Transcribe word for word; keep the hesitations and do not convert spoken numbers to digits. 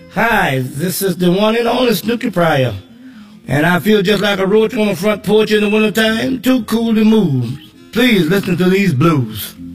Hi, this is the one and only Snooky Pryor, and I feel just like a roach on the front porch in the wintertime, too cool to move. Please listen to these blues.